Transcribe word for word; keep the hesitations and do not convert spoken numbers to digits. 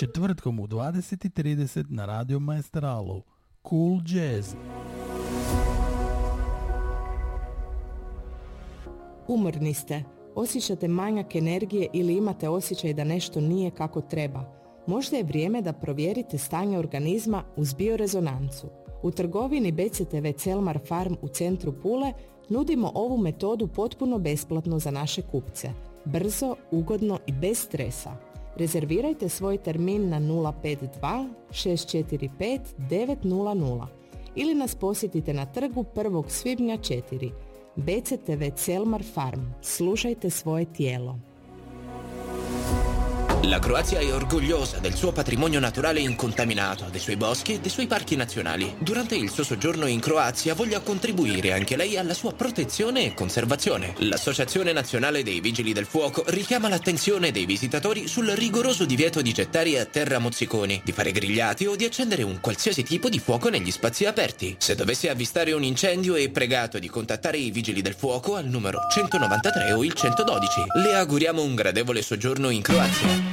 četvrtkom u dvadeset i trideset na Radio Maestralu. Cool Jazz. Umorni ste, osjećate manjak energije ili imate osjećaj da nešto nije kako treba. Možda je vrijeme da provjerite stanje organizma uz biorezonancu. U trgovini B C T V Celmar Farm u centru Pule nudimo ovu metodu potpuno besplatno za naše kupce. Brzo, ugodno i bez stresa. Rezervirajte svoj termin na nula pet dva šest četiri pet devet nula nula ili nas posjetite na trgu prvog svibnja četiri. B C T V Celmar Farm. Slušajte svoje tijelo. La Croazia è orgogliosa del suo patrimonio naturale incontaminato, dei suoi boschi e dei suoi parchi nazionali. Durante il suo soggiorno in Croazia voglia contribuire anche lei alla sua protezione e conservazione. L'Associazione Nazionale dei Vigili del Fuoco richiama l'attenzione dei visitatori sul rigoroso divieto di gettare a terra mozziconi, di fare grigliati o di accendere un qualsiasi tipo di fuoco negli spazi aperti. Se dovesse avvistare un incendio è pregato di contattare i Vigili del Fuoco al numero centonovantatré o il centododici. Le auguriamo un gradevole soggiorno in Croazia.